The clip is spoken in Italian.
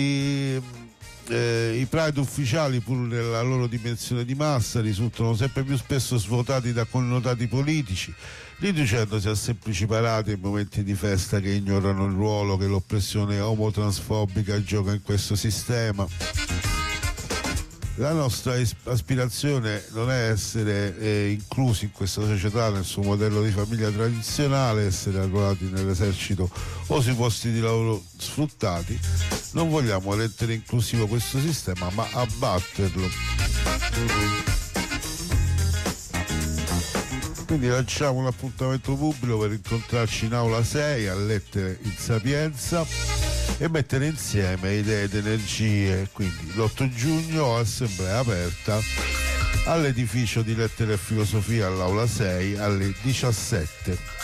I Pride ufficiali, pur nella loro dimensione di massa, risultano sempre più spesso svuotati da connotati politici, riducendosi a semplici parate in momenti di festa che ignorano il ruolo che l'oppressione omotransfobica gioca in questo sistema. La nostra aspirazione non è essere inclusi in questa società nel suo modello di famiglia tradizionale, essere arruolati nell'esercito o sui posti di lavoro sfruttati. Non vogliamo rendere inclusivo questo sistema, ma abbatterlo. Quindi lanciamo un appuntamento pubblico per incontrarci in aula 6 a Lettere in Sapienza e mettere insieme idee ed energie. Quindi l'8 giugno assemblea aperta all'edificio di Lettere e Filosofia all'aula 6 alle 17.